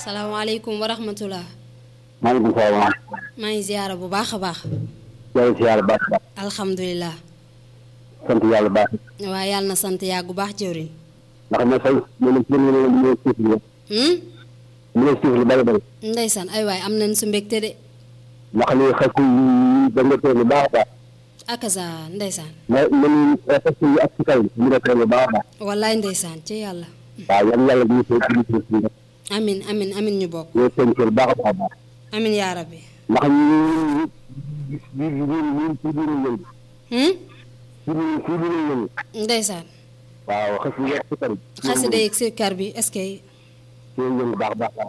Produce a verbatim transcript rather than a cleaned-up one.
salaamaaleykum wa rahmatulah. maaleykum salaam. maa ngi ziyaara bu baax a baax. yaa ngi ziyaara baax a baax. alhamdulilah. sant yàlla baax. waaw yàlla na sant yaa gu baax jëwriñ. ndax ma fay mu ne mu ne mu ne suuf li. mu ne suuf li bari bari. ndeysaan ay waay am nañ su mbégte de. ndax li xas yi da nga teel lu baax a baax. akasa ndeysaan. mais man xas yi ak si kaw mu ne teel lu baax a baax. wallaay ndeysaan ci yàlla. waaw yan yàlla bu ñu koy bu ñu koy amin amin amin ñu bokk. yow seen kër baax a baax a baax. amin yaa rabbi. ndax ñu ñu ñu ñu ñu ci biir yëngu. ci biir ci biir yëngu. ndeysaan. waaw xas yi ak si kaw. xasida yeeg si kar bi est-ce que. ci yëngu baax baax baax.